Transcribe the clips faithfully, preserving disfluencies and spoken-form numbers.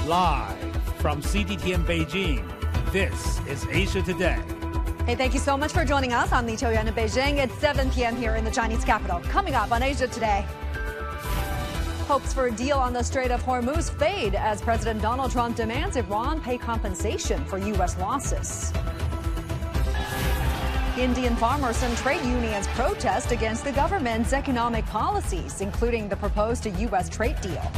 Live from C G T N Beijing, this is Asia Today. Hey, thank you so much for joining us. I'm Li Qiuyuan in Beijing. It's seven p m here in the Chinese capital. Coming up on Asia Today. Hopes for a deal on the Strait of Hormuz fade as President Donald Trump demands Iran pay compensation for U S losses. Indian farmers and trade unions protest against the government's economic policies, including the proposed U S trade deal.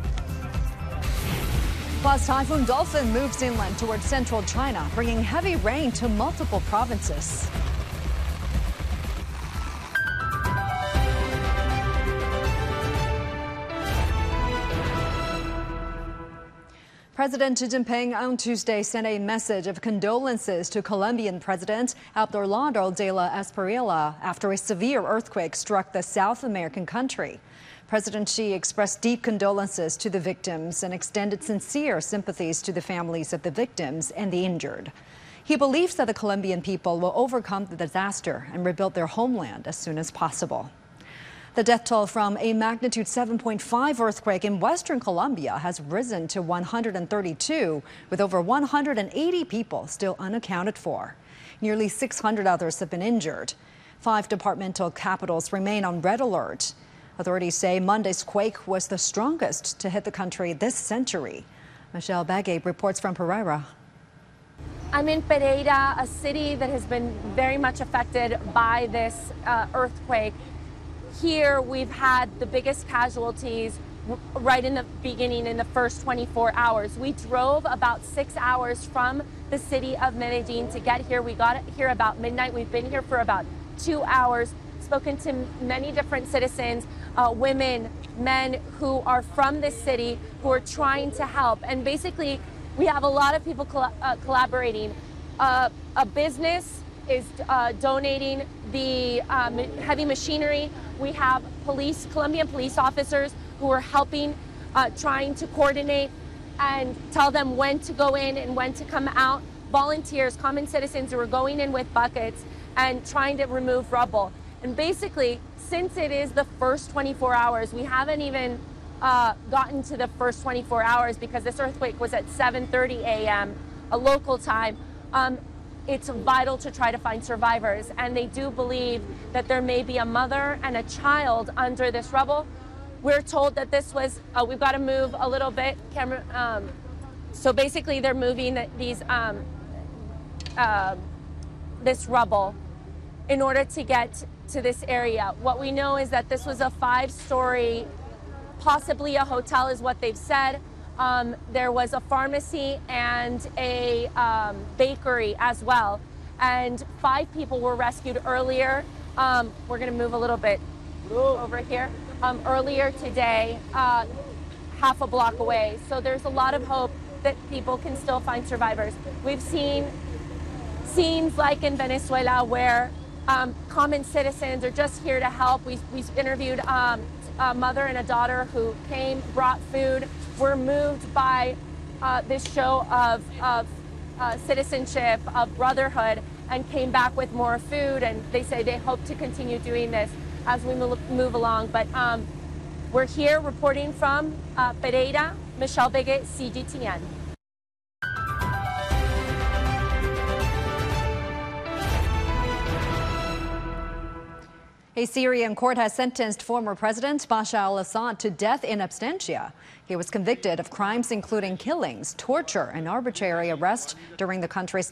Plus, Typhoon Dolphin moves inland towards central China, bringing heavy rain to multiple provinces. President Xi Jinping on Tuesday sent a message of condolences to Colombian President Abelardo de la Espriella after a severe earthquake struck the South American country. President Xi expressed deep condolences to the victims and extended sincere sympathies to the families of the victims and the injured. He believes that the Colombian people will overcome the disaster and rebuild their homeland as soon as possible. The death toll from a magnitude seven point five earthquake in western Colombia has risen to one hundred thirty-two, with over one hundred eighty people still unaccounted for. Nearly six hundred others have been injured. Five departmental capitals remain on red alert. Authorities say Monday's quake was the strongest to hit the country this century. Michelle Bagay reports from Pereira. I'm in Pereira, a city that has been very much affected by this uh, earthquake. Here we've had the biggest casualties right in the beginning, in the first twenty-four hours. We drove about six hours from the city of Medellin to get here. We got here about midnight. We've been here for about two hours, spoken to many different citizens, uh, women, men who are from this city who are trying to help. And basically, we have a lot of people col uh, collaborating. Uh, a business is uh, donating the um, heavy machinery. We have police, Colombian police officers who are helping, uh, trying to coordinate and tell them when to go in and when to come out. Volunteers, common citizens who are going in with buckets and trying to remove rubble. And basically, since it is the first twenty-four hours, we haven't even uh, gotten to the first twenty-four hours because this earthquake was at seven thirty a m a local time. Um, It's vital to try to find survivors, and they do believe that there may be a mother and a child under this rubble. We're told that this was, uh, we've got to move a little bit. Camera, um, so basically they're moving these, um, uh, this rubble in order to get to this area. What we know is that this was a five-story, possibly a hotel is what they've said. Um, there was a pharmacy and a um, bakery as well. And five people were rescued earlier. Um, we're going to move a little bit over here. Um, earlier today, uh, half a block away. So there's a lot of hope that people can still find survivors. We've seen scenes like in Venezuela where um, common citizens are just here to help. We, we interviewed um, a mother and a daughter who came, brought food. We're moved by uh, this show of, of uh, citizenship, of brotherhood, and came back with more food. And they say they hope to continue doing this as we move along. But um, we're here reporting from uh, Pereira. Michelle Bagay, C G T N. A Syrian court has sentenced former President Bashar al-Assad to death in absentia. He was convicted of crimes including killings, torture, and arbitrary arrest during the country's